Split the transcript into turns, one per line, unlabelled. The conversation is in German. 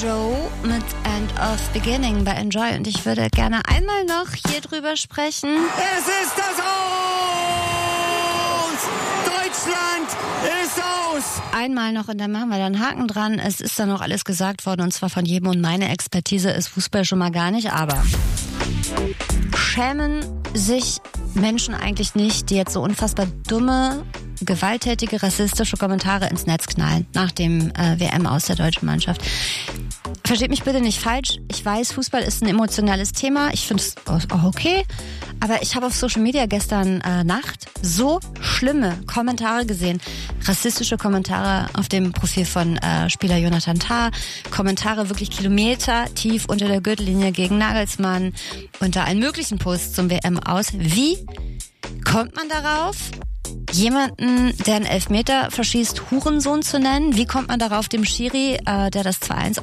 Joe mit End of Beginning bei Enjoy. Und ich würde gerne einmal noch hier drüber sprechen.
Es ist das Aus! Deutschland ist aus!
Einmal noch und dann machen wir da einen Haken dran. Es ist dann noch alles gesagt worden und zwar von jedem und meine Expertise ist Fußball schon mal gar nicht, aber schämen sich Menschen eigentlich nicht, die jetzt so unfassbar dumme, gewalttätige, rassistische Kommentare ins Netz knallen nach dem WM aus der deutschen Mannschaft. Versteht mich bitte nicht falsch. Ich weiß, Fußball ist ein emotionales Thema. Ich finde es auch okay. Aber ich habe auf Social Media gestern Nacht so schlimme Kommentare gesehen. Rassistische Kommentare auf dem Profil von Spieler Jonathan Tah. Kommentare wirklich Kilometer tief unter der Gürtellinie gegen Nagelsmann. Unter allen möglichen Posts zum WM aus. Wie kommt man darauf, jemanden, der einen Elfmeter verschießt, Hurensohn zu nennen? Wie kommt man darauf, dem Schiri, der das 2-1